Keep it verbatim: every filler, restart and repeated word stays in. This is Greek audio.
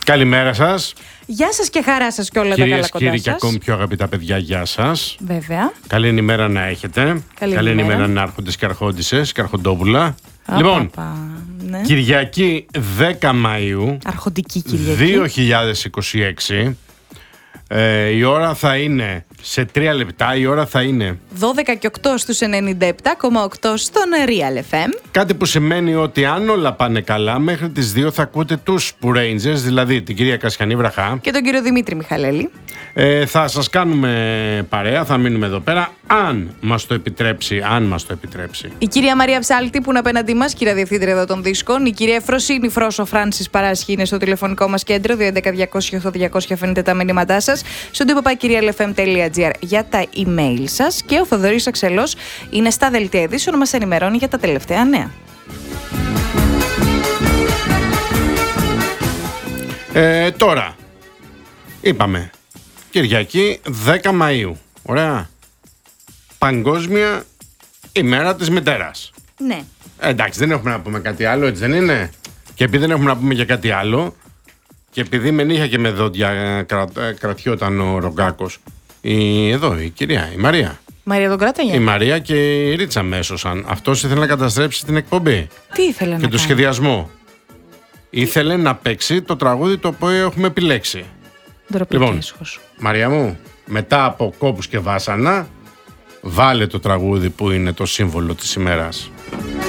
Καλημέρα σας. Γεια σας και χαρά σας και όλα Κυρίες, τα καλά κοντά κύριοι σας. και ακόμη πιο αγαπητά παιδιά, γεια σας. Βέβαια. Καλή ημέρα να έχετε. Καλή Καλή ημέρα. ημέρα να άρχοντες και αρχόντισσες και αρχοντόπουλα. Α, Λοιπόν, πα, πα, ναι. Κυριακή δέκα Μαΐου Αρχοντική Κυριακή. δύο χιλιάδες είκοσι έξι. Ε, η ώρα θα είναι σε τρία λεπτά. Η ώρα θα είναι δώδεκα και οκτώ στους ενενήντα επτά κόμμα οκτώ στον Real εφ εμ. κάτι που σημαίνει ότι αν όλα πάνε καλά, μέχρι τις δύο θα ακούτε τους Pooh Rangers, δηλαδή την κυρία Κασιανή Βραχά. Και τον κύριο Δημήτρη Μιχαλέλη. Ε, θα σας κάνουμε παρέα, θα μείνουμε εδώ πέρα, αν μας το επιτρέψει, αν μας το επιτρέψει. Η κυρία Μαρία Ψάλτη που είναι απέναντί μας, κυρία Διευθύντρια εδώ των δίσκων. Η κυρία Εφροσύνη Φρόσο Φράνσις Παράσχη είναι στο τηλεφωνικό μας κέντρο. δύο έντεκα διακόσια οκτώ διακόσια φαίνεται τα μηνύματά σας. Στον τύπο παπάκυριαλεφm.gr για τα email σας. Και ο Θοδωρής Αξελός είναι στα δελτία ειδήσεων, μας ενημερώνει για τα τελευταία νέα. Ε, τώρα, είπαμε, Κυριακή δέκα Μαΐου, ωραία, Παγκόσμια ημέρα της μητέρας. Ναι. Ε, εντάξει, δεν έχουμε να πούμε κάτι άλλο, έτσι δεν είναι? Και επειδή δεν έχουμε να πούμε για κάτι άλλο, και επειδή με νύχια και με δόντια κρα, κρατιόταν ο Ρογκάκος, η, εδώ η κυρία, η Μαρία. Μαρία τον κράταγε. Η Μαρία και η Ρίτσα μέσωσαν. Αυτός ήθελε να καταστρέψει την εκπομπή Τι ήθελε να και κάνει? το σχεδιασμό. Ήθελε να παίξει το τραγούδι το οποίο έχουμε επιλέξει. Ντροπή Λοιπόν, έσχος. Μαρία μου, μετά από κόπους και βάσανα, βάλε το τραγούδι που είναι το σύμβολο της ημέρας.